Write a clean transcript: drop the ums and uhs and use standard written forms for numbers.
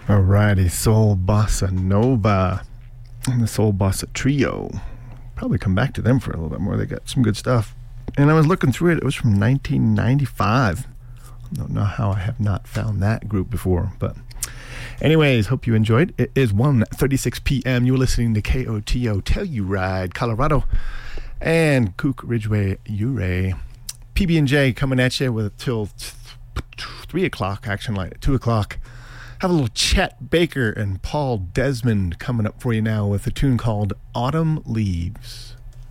Alrighty, Soul Bossa Nova and the Soul Bossa Trio. Probably come back to them for a little bit more. They got some good stuff. And I was looking through it. It was from 1995. I don't know how I have not found that group before. But anyways, hope you enjoyed. It is 1:36 p.m. You're listening to KOTO Telluride, Colorado. And Kook Ridgeway, Ouray. PB&J coming at you with till 3 o'clock, action light at 2 o'clock. Have a little Chet Baker and Paul Desmond coming up for you now with a tune called Autumn Leaves.